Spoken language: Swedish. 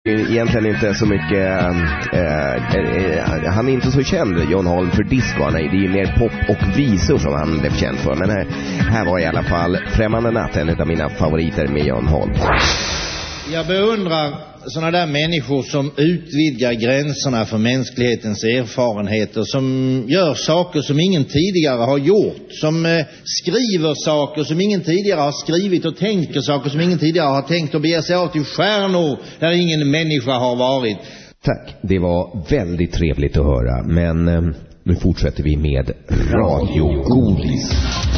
Egentligen inte så mycket han är inte så känd, John Holm, för disco. Nej, det är ju mer pop och visor som han blev känd för. Men här var i alla fall Främmande natt, en av mina favoriter med John Holm. Jag beundrar sådana där människor som utvidgar gränserna för mänsklighetens erfarenheter, som gör saker som ingen tidigare har gjort, som skriver saker som ingen tidigare har skrivit och tänker saker som ingen tidigare har tänkt och beger sig av till stjärnor där ingen människa har varit. Tack, det var väldigt trevligt att höra. Men nu fortsätter vi med Radio Godis.